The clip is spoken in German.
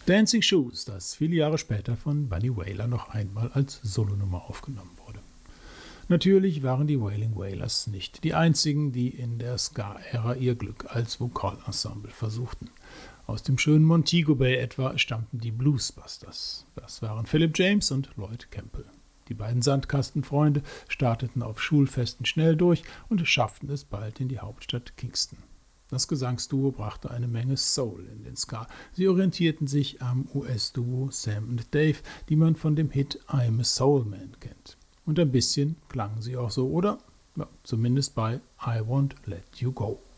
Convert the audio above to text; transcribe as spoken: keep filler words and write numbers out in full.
Dancing Shoes, das viele Jahre später von Bunny Wailer noch einmal als Solonummer aufgenommen wurde. Natürlich waren die Wailing Wailers nicht die einzigen, die in der Ska-Ära ihr Glück als Vokalensemble versuchten. Aus dem schönen Montego Bay etwa stammten die Bluesbusters. Das waren Philip James und Lloyd Campbell. Die beiden Sandkastenfreunde starteten auf Schulfesten schnell durch und schafften es bald in die Hauptstadt Kingston. Das Gesangsduo brachte eine Menge Soul in den Ska. Sie orientierten sich am U S-Duo Sam und Dave, die man von dem Hit I'm a Soul Man kennt. Und ein bisschen klangen sie auch so, oder? Ja, zumindest bei I Won't Let You Go.